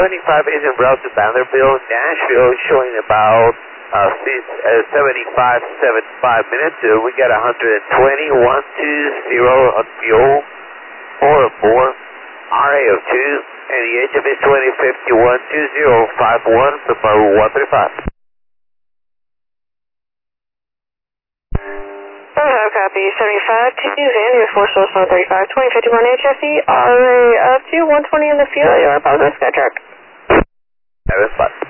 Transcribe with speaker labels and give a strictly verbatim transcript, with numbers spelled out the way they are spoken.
Speaker 1: seventy-five Agent Browse to Vanderbilt, Nashville, showing about uh, seventy-five, seventy-five minutes. Uh, we got one twenty, one twenty on fuel, four oh four, R A O two, and the H F is twenty fifty-one, two zero five one, prepare one three five.
Speaker 2: seventy-five, copy, seventy-five, two Xavier, four source one thirty-five, twenty fifty-one H F E, R A up to one twenty in the fuel, you are positive, Skytrack.
Speaker 1: Seven five.